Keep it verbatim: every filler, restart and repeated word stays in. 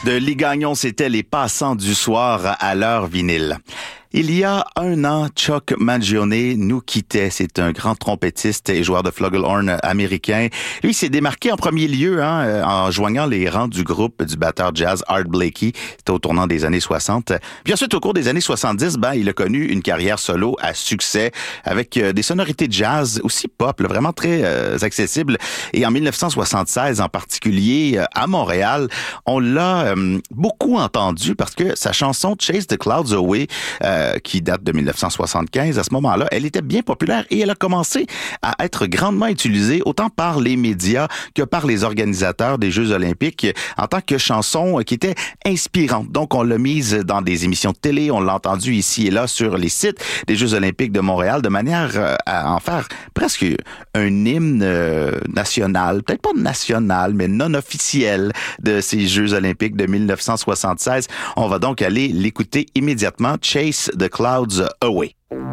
De Lee Gagnon, c'était Les Passants du soir à l'heure vinyle. Il y a un an, Chuck Mangione nous quittait. C'est un grand trompettiste et joueur de flugelhorn américain. Lui s'est démarqué en premier lieu hein, en joignant les rangs du groupe du batteur jazz Art Blakey. C'était au tournant des années soixante. Puis ensuite, au cours des années soixante-dix, ben, il a connu une carrière solo à succès avec des sonorités jazz, aussi pop, là, vraiment très euh, accessibles. Et en dix-neuf cent soixante-seize, en particulier à Montréal, on l'a euh, beaucoup entendu parce que sa chanson Chase the Clouds Away, euh, qui date de dix-neuf cent soixante-quinze, à ce moment-là, elle était bien populaire et elle a commencé à être grandement utilisée autant par les médias que par les organisateurs des Jeux olympiques en tant que chanson qui était inspirante. Donc, on l'a mise dans des émissions de télé, on l'a entendue ici et là sur les sites des Jeux olympiques de Montréal de manière à en faire presque un hymne national, peut-être pas national, mais non officiel de ces Jeux olympiques de dix-neuf cent soixante-seize. On va donc aller l'écouter immédiatement, Chase the Clouds Away.